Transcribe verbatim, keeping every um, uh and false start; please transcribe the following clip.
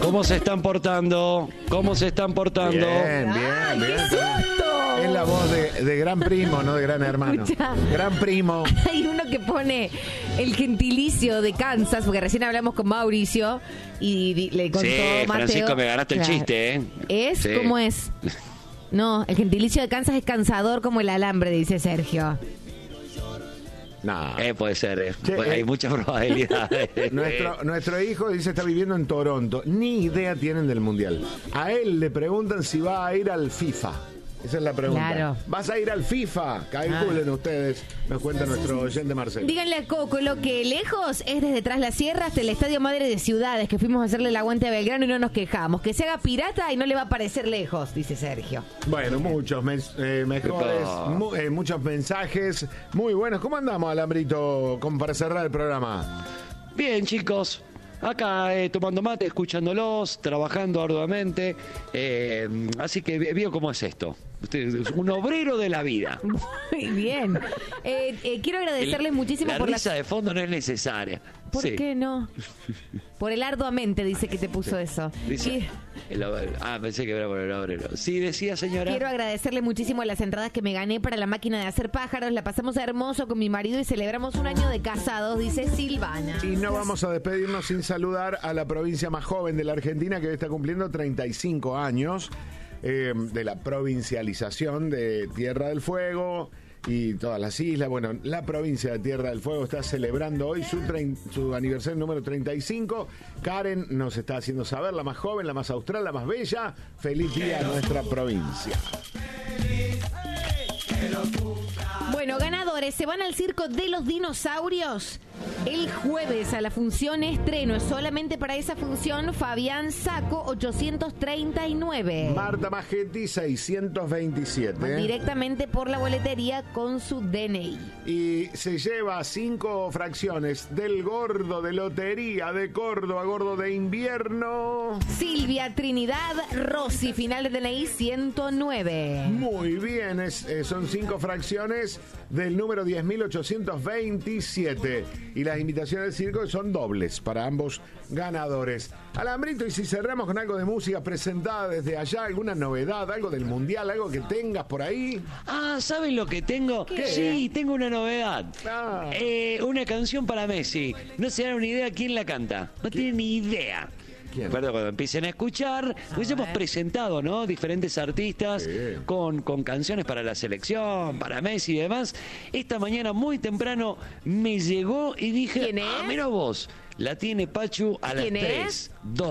¿Cómo se están portando? ¿Cómo se están portando? Bien, bien, ¡Ay, bien. qué susto! Es la voz de, de gran primo, no de gran hermano. Escucha. Gran primo. Hay uno que pone el gentilicio de Kansas, porque recién hablamos con Mauricio y di- le contó Sí, Mateo. Francisco, me ganaste el Claro. chiste, ¿eh? ¿Es? Sí. ¿Cómo es? No, el gentilicio de Kansas es cansador como el alambre, dice Sergio. No. Eh, puede ser, eh. Che, Hay eh. muchas probabilidades. Nuestro, nuestro hijo dice está viviendo en Toronto. Ni idea tienen del mundial. A él le preguntan si va a ir al FIFA. Esa es la pregunta. Claro. ¿Vas a ir al FIFA? Calculen ustedes. Nos cuenta nuestro oyente Marcelo. Díganle a Coco, lo que lejos es desde Tras la Sierra hasta el Estadio Madre de Ciudades, que fuimos a hacerle el aguante a Belgrano y no nos quejamos. Que se haga pirata y no le va a parecer lejos, dice Sergio. Bueno, muchos mes- eh, mejores, Epa. mu- eh, muchos mensajes muy buenos. ¿Cómo andamos, Alambrito, como para cerrar el programa? Bien, chicos. Acá eh, tomando mate, escuchándolos, trabajando arduamente. Eh, así que ve- veo cómo es esto. Usted es un obrero de la vida. Muy bien. Eh, eh, quiero agradecerles El- muchísimo la por risa de fondo no es necesaria. ¿Por Sí. qué no? Por el arduamente dice que te puso eso. Dice- Y el obrero. Ah, pensé que era por el obrero. Sí, decía señora. quiero agradecerle muchísimo las entradas que me gané para la máquina de hacer pájaros. La pasamos hermoso con mi marido y celebramos un año de casados, dice Silvana. Y no vamos a despedirnos sin saludar a la provincia más joven de la Argentina que hoy está cumpliendo treinta y cinco años eh, de la provincialización de Tierra del Fuego y todas las islas. Bueno, la provincia de Tierra del Fuego está celebrando hoy su, trein- su aniversario número treinta y cinco. Karen nos está haciendo saber, la más joven, la más austral, la más bella. Feliz día a nuestra provincia. Bueno, ganadores, se van al circo de los dinosaurios el jueves a la función estreno. Es solamente para esa función Fabián Saco, ochocientos treinta y nueve. Marta Magetti, seiscientos veintisiete. Directamente por la boletería con su D N I. Y se lleva cinco fracciones del gordo de lotería de Córdoba, gordo de invierno. Silvia Trinidad Rossi, final de D N I ciento nueve. Muy bien, es, eh, son cinco fracciones del número diez mil ochocientos veintisiete. Y las invitaciones del circo son dobles para ambos ganadores. Alambrito, y si cerramos con algo de música presentada desde allá, alguna novedad, algo del mundial, algo que tengas por ahí. Ah, ¿saben lo que tengo? ¿Qué? Sí, tengo una novedad. Ah. Eh, una canción para Messi. No se dan una idea quién la canta. No tienen ni idea. ¿Quién? Perdón, cuando empiecen a escuchar, pues hemos presentado, ¿no? Diferentes artistas Sí. con, con canciones para la selección, para Messi y demás. Esta mañana muy temprano me llegó y dije, ¿Quién es? ah, mira vos, la tiene Pachu a las ¿Quién es? tres, dos.